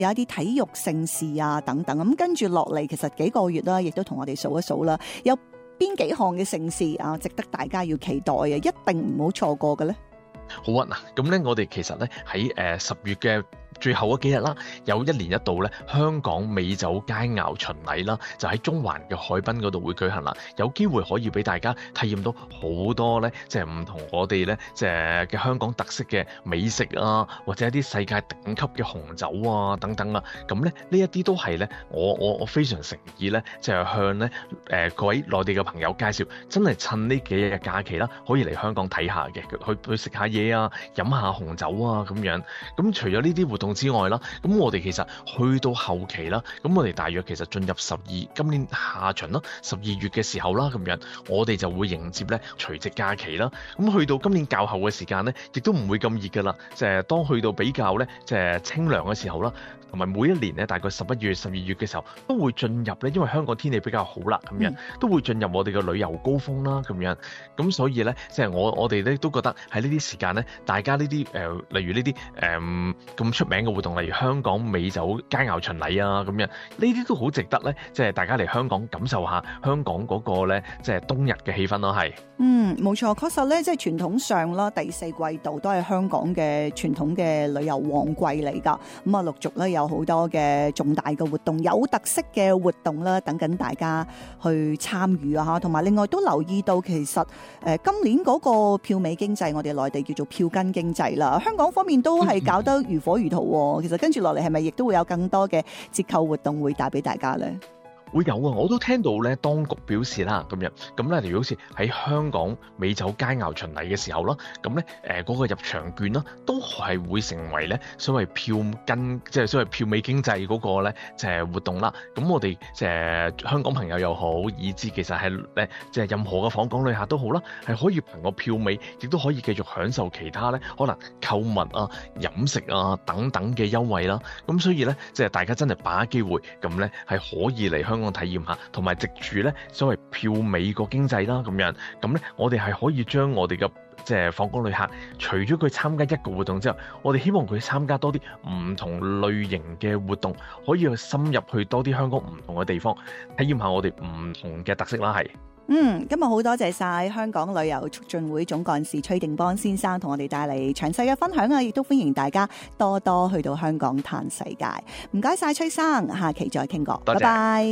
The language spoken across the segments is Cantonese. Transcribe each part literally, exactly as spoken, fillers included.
有一啲體育盛事啊等等。咁跟住落嚟，其實幾個月啦，亦都同我哋數一數啦，有邊幾項嘅盛事啊，值得大家要期待啊，一定唔好錯過嘅咧。 好啊，嗱，咁咧我哋其實咧喺誒十月嘅最後嗰幾日啦，有一年一度咧香港美酒佳肴巡禮啦，就喺中環嘅海濱嗰度會舉行啦。有機會可以俾大家體驗到好多咧，即係唔同我哋咧即係嘅香港特色嘅美食啊，或者一啲世界頂級嘅紅酒啊等等啊。咁咧呢一啲都係咧我我我非常誠意咧，就係向咧誒各位內地嘅朋友介紹，真係趁呢幾日嘅假期啦，可以嚟香港睇下嘅，去去食下嘢啊，飲下紅酒啊咁樣。咁除咗呢啲活動之外啦，咁我哋其實去到後期啦，咁我哋大約其實進入十二今年下旬啦，十二月嘅時候啦，咁樣我哋就會迎接咧除夕假期啦。咁去到今年較後嘅時間咧，亦都唔會咁熱噶啦，就係當去到比較咧，即係清涼嘅時候啦。同埋每一年咧，大概十一月、十二月嘅時候，都會進入咧，因為香港天氣比較好啦，咁樣、嗯、都會進入我哋嘅旅遊高峰啦，咁樣。咁所以咧，即係我我哋咧都覺得喺呢啲時間咧，大家呢啲誒，例如呢啲誒咁出名嘅活動，例如香港美酒佳肴巡禮啊，咁樣呢啲都好值得咧，即係大家嚟香港感受下香港嗰個咧，即係冬日嘅氣氛咯，係。 嗯，冇錯，確實咧，即係傳統上啦，第四季度都係香港嘅傳統嘅旅遊旺季嚟㗎。咁啊，陸續咧有好多嘅重大嘅活動，有特色嘅活動啦，等緊大家去參與啊！嚇，同埋另外都留意到，其實誒、呃、今年嗰個票尾經濟，我哋內地叫做票根經濟啦。香港方面都係搞得如火如荼喎。其實跟住落嚟係咪亦都會有更多嘅折扣活動會帶俾大家咧？ 會有啊！我都聽到咧，當局表示啦，咁樣咁咧，例如好似喺香港美酒佳肴巡禮嘅時候啦，咁咧誒嗰個入場券啦，都係會成為咧所謂票根，即係所謂票尾經濟嗰個咧，就係活動啦。咁我哋即係香港朋友又好，以至其實係誒即係任何嘅訪港旅客都好啦，係可以憑個票尾，亦都可以繼續享受其他咧可能購物啊、飲食啊等等嘅優惠啦。咁所以咧，即係大家真係把握機會，咁咧係可以嚟香港體驗下，同埋藉住咧所謂票尾個經濟啦，咁樣咁咧，我哋係可以將我哋嘅即係訪港旅客，除咗佢參加一個活動之後，我哋希望佢參加多啲唔同類型嘅活動，可以去深入去多啲香港唔同嘅地方，體驗下我哋唔同嘅特色啦，係。 嗯，今日好多謝晒香港旅遊促進會總幹事崔定邦先生同我哋帶嚟詳細嘅分享啊，亦都歡迎大家多多去到香港嘆世界。唔該晒崔生，下期再傾過，拜拜。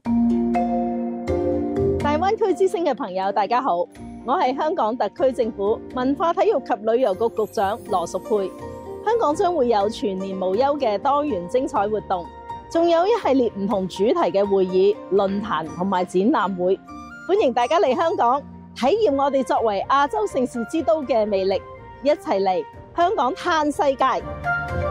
大灣區之聲嘅朋友，大家好，我係香港特區政府文化體育及旅遊局局長羅淑佩。香港將會有全年無休嘅多元精彩活動，仲有一系列唔同主題嘅會議、論壇同埋展覽會。歡迎大家嚟香港體驗我哋作為亞洲盛事之都嘅魅力，一齊嚟香港嘆世界。